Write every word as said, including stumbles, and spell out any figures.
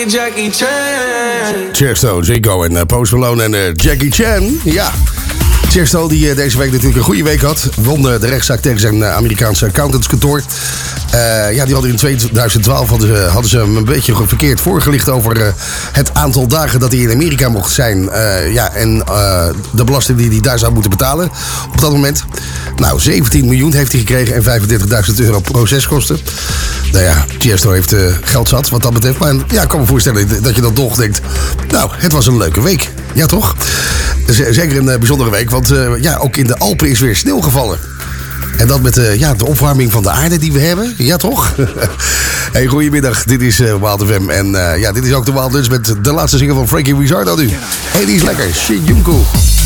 Jackie Chan. Chesto, Zico en uh, Post Malone en uh, Jackie Chan. Ja. Chesto die uh, deze week natuurlijk een goede week had. Won uh, de rechtszaak tegen zijn uh, Amerikaanse accountantskantoor. Uh, ja, die hadden in tweeduizend twaalf hadden ze, hadden ze hem een beetje verkeerd voorgelicht over uh, het aantal dagen dat hij in Amerika mocht zijn. Uh, ja, en uh, de belasting die hij daar zou moeten betalen op dat moment. Nou, zeventien miljoen heeft hij gekregen en vijfendertigduizend euro proceskosten. Nou ja, Chesto heeft uh, geld zat wat dat betreft. Maar ja, ik kan me voorstellen dat je dan toch denkt, nou, het was een leuke week. Ja, toch? Zeker een uh, bijzondere week, want uh, ja, ook in de Alpen is weer sneeuw gevallen. En dat met uh, ja, de opwarming van de aarde die we hebben. Ja, toch? Hey, goedemiddag. Dit is uh, Wild F M. En uh, ja, dit is ook de Wild Lunch met de laatste single van Frankie Rizzardo nu. Hey, die is lekker. Shinjuku.